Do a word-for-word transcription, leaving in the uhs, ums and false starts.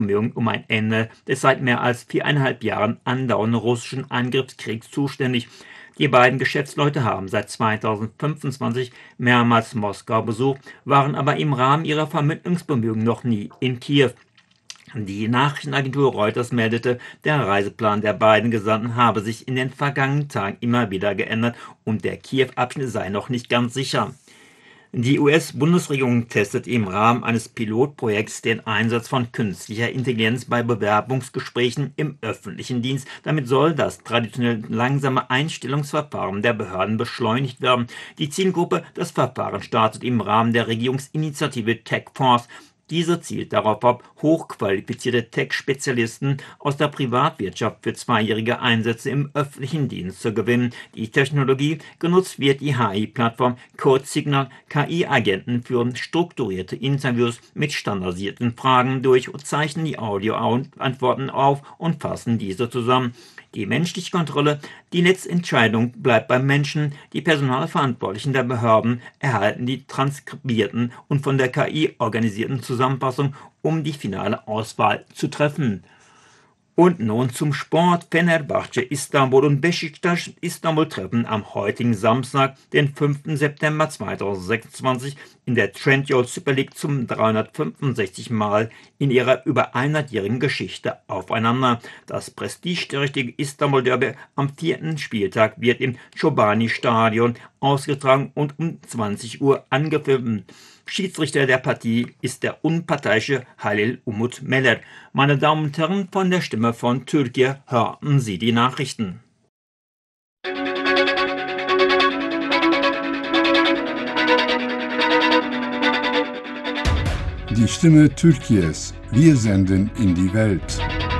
Bemühungen um ein Ende des seit mehr als viereinhalb Jahren andauernden russischen Angriffskriegs zuständig. Die beiden Geschäftsleute haben seit zweitausendfünfundzwanzig mehrmals Moskau besucht, waren aber im Rahmen ihrer Vermittlungsbemühungen noch nie in Kiew. Die Nachrichtenagentur Reuters meldete, der Reiseplan der beiden Gesandten habe sich in den vergangenen Tagen immer wieder geändert und der Kiew-Abschnitt sei noch nicht ganz sicher. Die U S-Bundesregierung testet im Rahmen eines Pilotprojekts den Einsatz von künstlicher Intelligenz bei Bewerbungsgesprächen im öffentlichen Dienst. Damit soll das traditionell langsame Einstellungsverfahren der Behörden beschleunigt werden. Die Zielgruppe des Verfahrens startet im Rahmen der Regierungsinitiative TechForce. Diese zielt darauf ab, hochqualifizierte Tech-Spezialisten aus der Privatwirtschaft für zweijährige Einsätze im öffentlichen Dienst zu gewinnen. Die Technologie genutzt wird die H I-Plattform CodeSignal. K I-Agenten führen strukturierte Interviews mit standardisierten Fragen durch, zeichnen die Audioantworten auf und fassen diese zusammen. Die menschliche Kontrolle, die letzte Entscheidung bleibt beim Menschen. Die Personalverantwortlichen der Behörden erhalten die transkribierten und von der K I organisierten Zusammenfassungen, um die finale Auswahl zu treffen. Und nun zum Sport. Fenerbahce Istanbul und Beşiktaş Istanbul treffen am heutigen Samstag, den fünften September zweitausendsechsundzwanzig, in der Trendyol Super League zum dreihundertfünfundsechzigsten Mal in ihrer über hundertjährigen Geschichte aufeinander. Das prestigeträchtige Istanbul Derby am vierten Spieltag wird im Chobani-Stadion ausgetragen und um zwanzig Uhr angeführt. Schiedsrichter der Partie ist der unparteiische Halil Umut Meler. Meine Damen und Herren, von der Stimme von Türkiye hörten Sie die Nachrichten. Die Stimme Türkiye's. Wir senden in die Welt.